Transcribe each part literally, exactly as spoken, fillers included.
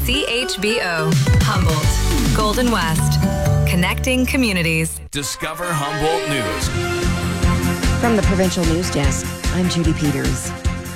C H B O, Humboldt, Golden West, connecting communities. Discover Humboldt News. From the Provincial News Desk, I'm Judy Peters.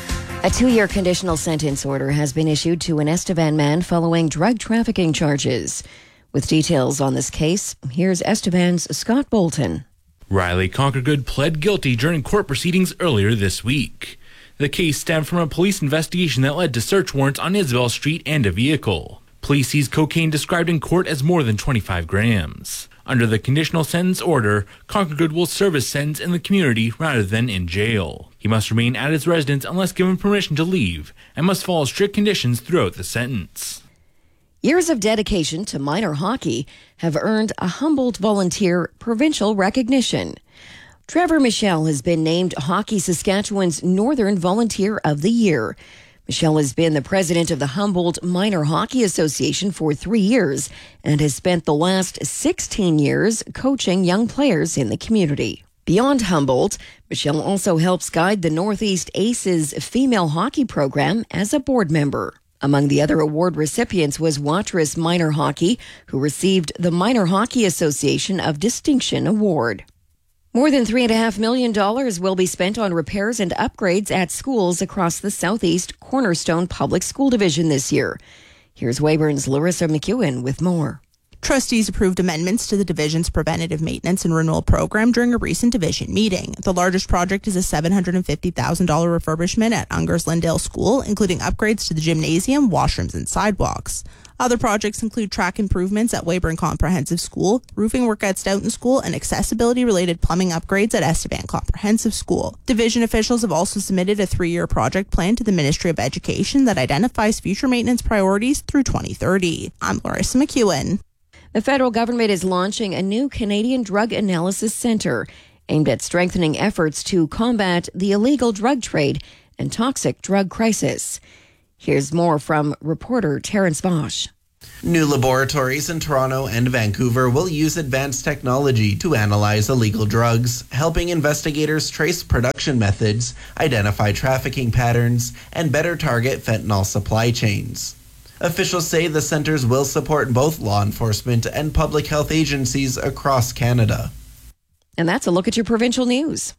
A two-year conditional sentence order has been issued to an Estevan man following drug trafficking charges. With details on this case, here's Estevan's Scott Bolton. Riley Conquergood pled guilty during court proceedings earlier this week. The case stemmed from a police investigation that led to search warrants on Isabel Street and a vehicle. Police seized cocaine described in court as more than twenty-five grams. Under the conditional sentence order, Conquergood will serve his sentence in the community rather than in jail. He must remain at his residence unless given permission to leave and must follow strict conditions throughout the sentence. Years of dedication to minor hockey have earned a Humboldt volunteer provincial recognition. Trevor Michel has been named Hockey Saskatchewan's Northern Volunteer of the Year. Michel has been the president of the Humboldt Minor Hockey Association for three years and has spent the last sixteen years coaching young players in the community. Beyond Humboldt, Michel also helps guide the Northeast Aces female hockey program as a board member. Among the other award recipients was Watrous Minor Hockey, who received the Minor Hockey Association of Distinction Award. More than three point five million dollars will be spent on repairs and upgrades at schools across the Southeast Cornerstone Public School Division this year. Here's Weyburn's Larissa McEwen with more. Trustees approved amendments to the division's preventative maintenance and renewal program during a recent division meeting. The largest project is a seven hundred fifty thousand dollars refurbishment at Ungers Lindale School, including upgrades to the gymnasium, washrooms, and sidewalks. Other projects include track improvements at Weyburn Comprehensive School, roofing work at Stoughton School, and accessibility-related plumbing upgrades at Estevan Comprehensive School. Division officials have also submitted a three-year project plan to the Ministry of Education that identifies future maintenance priorities through twenty thirty. I'm Larissa McEwen. The federal government is launching a new Canadian Drug Analysis Centre aimed at strengthening efforts to combat the illegal drug trade and toxic drug crisis. Here's more from reporter Terrence Bosch. New laboratories in Toronto and Vancouver will use advanced technology to analyze illegal drugs, helping investigators trace production methods, identify trafficking patterns, and better target fentanyl supply chains. Officials say the centers will support both law enforcement and public health agencies across Canada. And that's a look at your provincial news.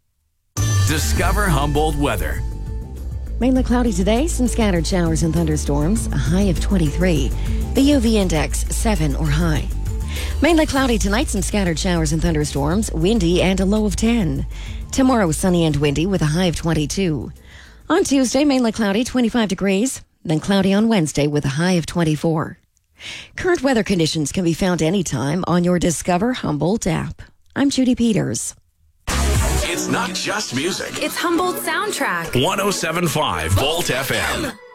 Discover Humboldt weather. Mainly cloudy today, some scattered showers and thunderstorms, a high of twenty-three. The U V index, seven or high. Mainly cloudy tonight, some scattered showers and thunderstorms, windy and a low of ten. Tomorrow, sunny and windy with a high of twenty-two. On Tuesday, mainly cloudy, twenty-five degrees. Then cloudy on Wednesday with a high of twenty-four. Current weather conditions can be found anytime on your Discover Humboldt app. I'm Judy Peters. It's not just music. It's Humboldt Soundtrack. one oh seven point five Volt F M.